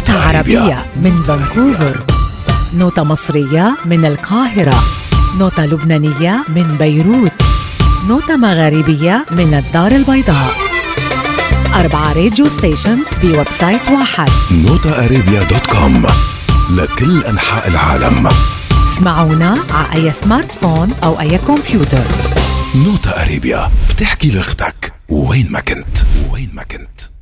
نوتة عربية من فانكوفر، نوتة مصرية من القاهرة، نوتة لبنانية من بيروت، نوتة مغاربية من الدار البيضاء. 4 راديو ستيشنز بويب سايت واحد، notaarabia.com، لكل أنحاء العالم. اسمعونا على أي سمارت فون أو أي كمبيوتر. نوتة أرابيا، بتحكي لأختك وين ما كنت.